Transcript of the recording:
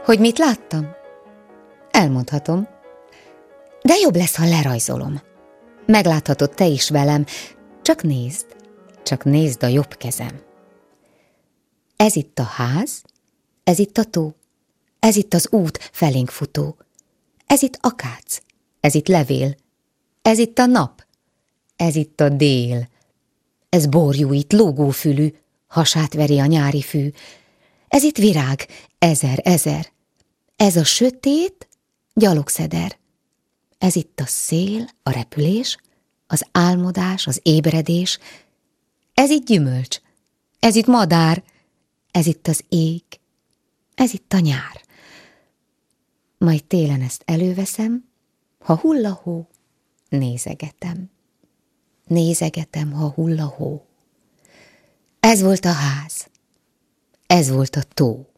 Hogy mit láttam? Elmondhatom. De jobb lesz, ha lerajzolom. Megláthatod te is velem. Csak nézd a jobb kezem. Ez itt a ház, ez itt a tó, ez itt az út felénk futó, ez itt akác, ez itt levél, ez itt a nap, ez itt a dél, ez borjúít, lógófülű, hasát veri a nyári fű, ez itt virág, ezer, ez a sötét gyalogszeder, ez itt a szél, a repülés, az álmodás, az ébredés, ez itt gyümölcs, ez itt madár, ez itt az ég, ez itt a nyár. Majd télen ezt előveszem, ha hull a hó, nézegetem, ha hull a hó. Ez volt a ház, ez volt a tó.